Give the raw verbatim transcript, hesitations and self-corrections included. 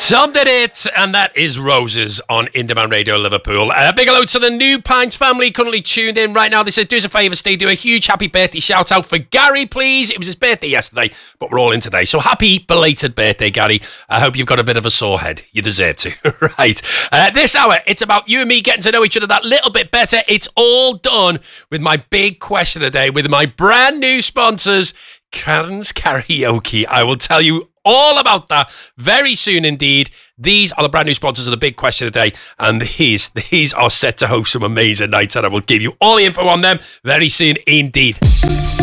Tom did it, and that is Roses on Indie Radio Liverpool. A uh, big hello to the New Pints family currently tuned in right now. They said, do us a favour, Steve, do a huge happy birthday shout out for Gary, please. It was his birthday yesterday, but we're all in today. So happy belated birthday, Gary. I hope you've got a bit of a sore head. You deserve to. Right. Uh, this hour, it's about you and me getting to know each other that little bit better. It's all done with my big question of the day with my brand new sponsors, Karen's Karaoke. I will tell you all about that very soon indeed. These are the brand new sponsors of the big question of the day, and these, these are set to host some amazing nights, and I will give you all the info on them very soon indeed.